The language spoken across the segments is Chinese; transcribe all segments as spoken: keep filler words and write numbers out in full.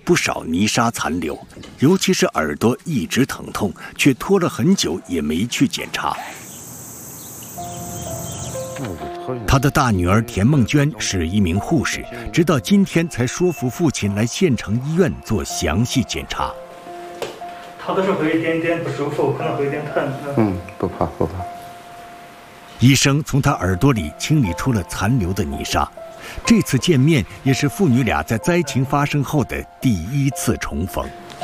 不少泥沙残留，尤其是耳朵一直疼痛，却拖了很久也没去检查。他的大女儿田梦娟是一名护士，直到今天才说服父亲来县城医院做详细检查。 他都是会有一点点不舒服，可能会有点疼。 嗯，不怕不怕。 医生从他耳朵里清理出了残留的泥沙。这次见面也是父女俩在灾情发生后的第一次重逢。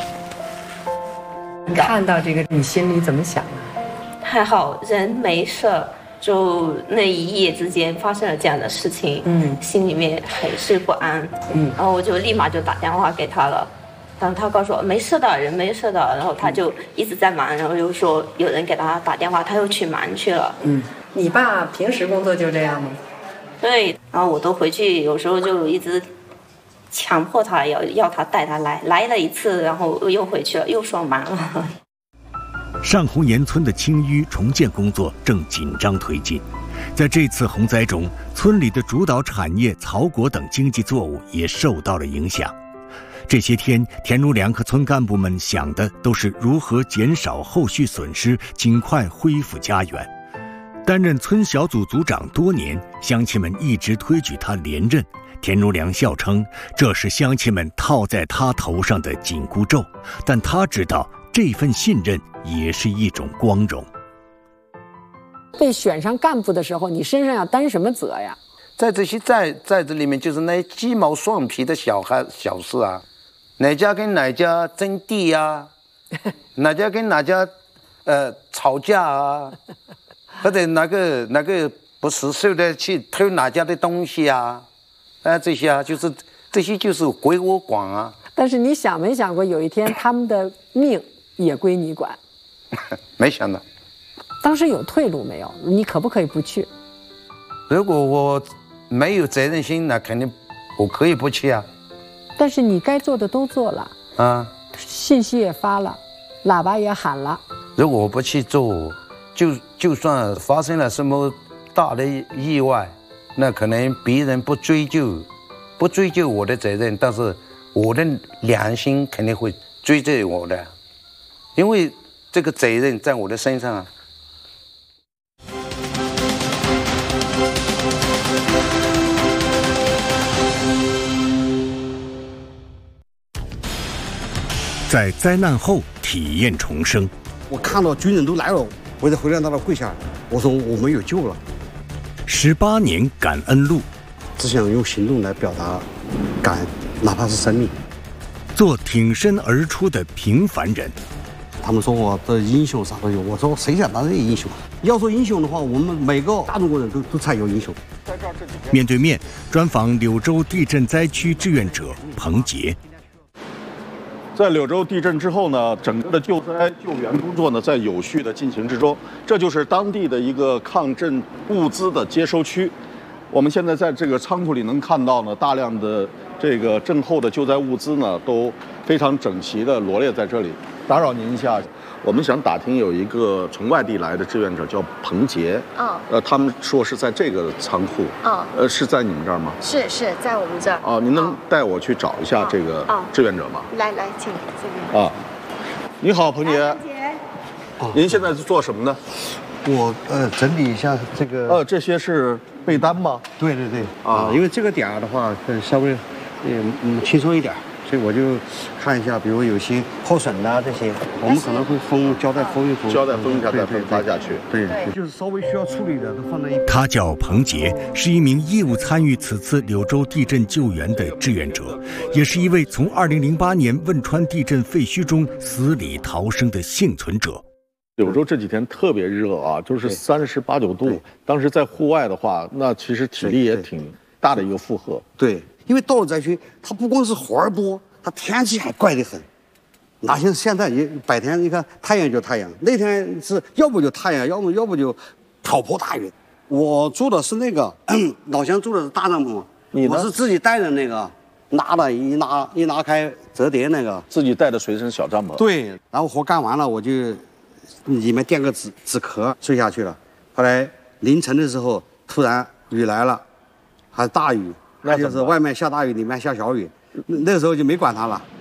看到这个，你心里怎么想啊？ 还好人没事，就那一夜之间发生了这样的事情，嗯，心里面很是不安，嗯，然后我就立马就打电话给他了，然后他告诉我没事的，人没事的，然后他就一直在忙，然后又说有人给他打电话，他又去忙去了，嗯， 你爸平时工作就这样吗？ 对，然后我都回去，有时候就一直强迫他要要他带他来，来了一次，然后又回去了，又说忙了。 上红岩村的清淤重建工作正紧张推进，在这次洪灾中，村里的主导产业草果等经济作物也受到了影响。这些天，田如良和村干部们想的都是如何减少后续损失，尽快恢复家园。担任村小组组长多年，乡亲们一直推举他连任。田如良笑称，这是乡亲们套在他头上的紧箍咒，但他知道这份信任也是一种光荣。 被选上干部的时候，你身上要担什么责呀？ 在这些在在这里面，就是那些鸡毛蒜皮的小孩小事啊，哪家跟哪家争地呀、啊，哪家跟哪家呃吵架啊。或者哪个哪个不识数的去偷哪家的东西啊，啊这些啊，就是这些就是归我管啊。 但是你想没想过，有一天他们的命也归你管？ 没想到。 当时有退路没有？你可不可以不去？ 如果我没有责任心，那肯定我可以不去啊。 但是你该做的都做了啊，信息也发了，喇叭也喊了。 如果我不去做，就就算发生了什么大的意外，那可能别人不追究，不追究我的责任，但是我的良心肯定会追究我的，因为这个责任在我的身上啊。 在灾难后体验重生， 我看到军人都来了。我在回来那儿跪下，我说我们有救了。 十八年感恩路， 只想用行动来表达感恩，哪怕是生命。 做挺身而出的平凡人。 他们说我的英雄啥都有，我说谁想当这个英雄？要说英雄的话，我们每个大中国人都都才有英雄。 面对面专访柳州地震灾区志愿者彭杰。 在柳州地震之后呢，整个的救灾救援工作呢在有序的进行之中。这就是当地的一个抗震物资的接收区。我们现在在这个仓库里能看到呢，大量的这个震后的救灾物资呢都非常整齐的罗列在这里。打扰您一下，我们想打听有一个从外地来的志愿者叫彭杰， 哦， 呃，他们说是在这个仓库， 哦， 呃，是在你们这儿吗？ 是是在我们这儿。 哦，您能带我去找一下这个志愿者吗？ 来来，请这边。 啊，你好，彭杰。 彭杰。 哦，您现在是做什么呢？ 我呃整理一下这个。 呃，这些是被单吗？ 对对对。啊，因为这个点儿的话，稍微嗯嗯轻松一点。所以我就看一下，比如有些破损啊这些，我们可能会封胶带封一封， 胶带封一下再分发下去。 对，就是稍微需要处理的都放在一边。 他叫彭杰，是一名义务参与此次柳州地震救援的志愿者，也是一位从二零零八年汶川地震废墟中死里逃生的幸存者。 柳州这几天特别热啊，就是三十八九度。当时在户外的话，那其实体力也挺大的一个负荷。 对。因为到了灾区，它不光是活儿多，它天气还怪得很。哪像现在你白天你看太阳就太阳，那天是要不就太阳，要不要不就瓢泼大雨。我住的是那个老乡住的是大帐篷， 你呢？ 我是自己带的那个，拿的一拿一拿开折叠那个， 自己带的随身小帐篷。 对，然后活干完了，我就里面垫个纸纸壳睡下去了。后来凌晨的时候，突然雨来了，还是大雨。那就是外面下大雨，里面下小雨，那个时候就没管它了。